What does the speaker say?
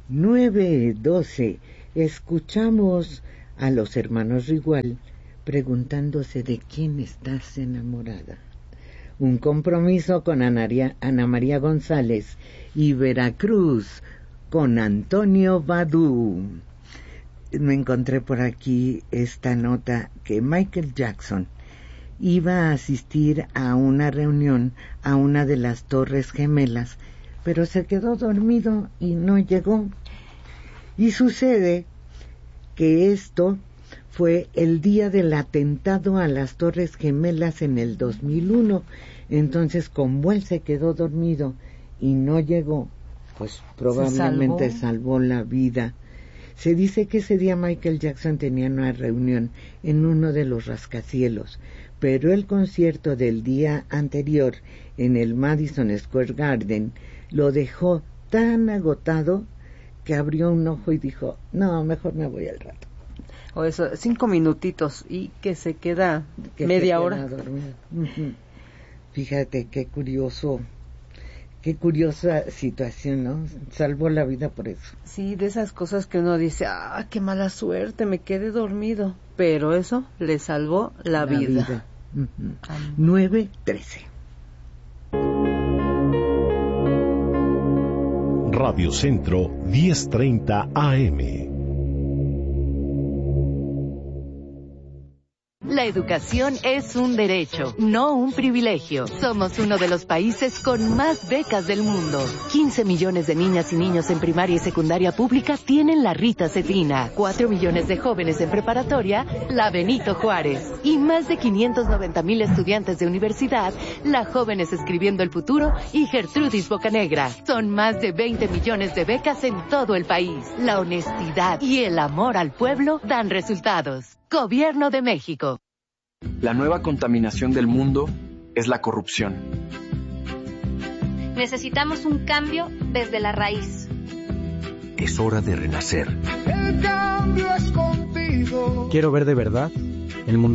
9:12. Escuchamos a los hermanos Rigual preguntándose de quién estás enamorada. Un compromiso con Ana María González y Veracruz con Antonio Badú. Me encontré por aquí esta nota que Michael Jackson iba a asistir a una reunión a una de las Torres Gemelas, pero se quedó dormido y no llegó. Y sucede que esto fue el día del atentado a las Torres Gemelas en el 2001. Entonces, como él se quedó dormido y no llegó, pues probablemente salvó la vida. Se dice que ese día Michael Jackson tenía una reunión en uno de los rascacielos, pero el concierto del día anterior en el Madison Square Garden lo dejó tan agotado que abrió un ojo y dijo, no, mejor me voy al rato. O eso, 5 minutitos y que se queda media hora. Uh-huh. Fíjate qué curiosa situación, ¿no? Salvó la vida por eso. Sí, de esas cosas que uno dice, qué mala suerte, me quedé dormido. Pero eso le salvó la vida. Uh-huh. 9:13. Radio Centro 10:30 AM. La educación es un derecho, no un privilegio. Somos uno de los países con más becas del mundo. 15 millones de niñas y niños en primaria y secundaria pública tienen la Rita Cedrina. 4 millones de jóvenes en preparatoria, la Benito Juárez. Y más de 590,000 estudiantes de universidad, la Jóvenes Escribiendo el Futuro y Gertrudis Bocanegra. Son más de 20 millones de becas en todo el país. La honestidad y el amor al pueblo dan resultados. Gobierno de México. La nueva contaminación del mundo es la corrupción. Necesitamos un cambio desde la raíz. Es hora de renacer. El cambio es contigo. Quiero ver de verdad el mundo